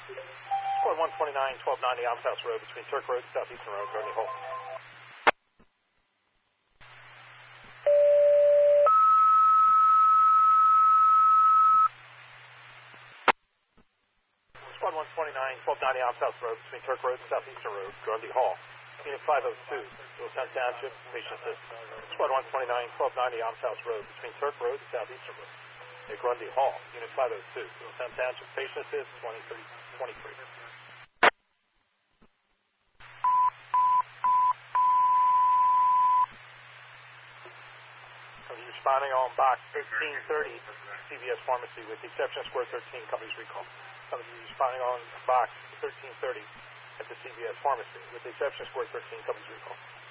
Squad 129, 1290 Alms House Road between Turk Road and Southeastern Road, Gurney Hall. Squad 129, 1290 Alms House Road between Turk Road and Southeastern Road, Grundy Hall. Unit 502, Wilson Township, patient assist. Squad 129, 1290 Alms House Road between Turk Road and Southeastern Road. At Grundy Hall, Unit 502, Wilson Township, patient assist, 2023. Responding on box 1330, CVS Pharmacy, with the exception of Square 13, company's recall. Company responding on box 1330 at the CVS Pharmacy, with the exception of Square 13, company's recall.